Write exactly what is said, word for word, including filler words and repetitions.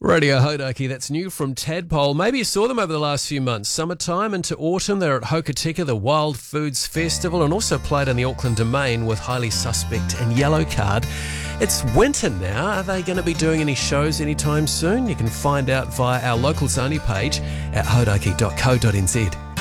Radio Hodaki, that's new from Tadpole. Maybe you saw them over the last few months. Summertime into autumn, they're at Hokitika, the Wild Foods Festival, and also played on the Auckland Domain with Highly Suspect and Yellow Card. It's winter now. Are they going to be doing any shows anytime soon? You can find out via our Locals Only page at hodaki dot co dot n z.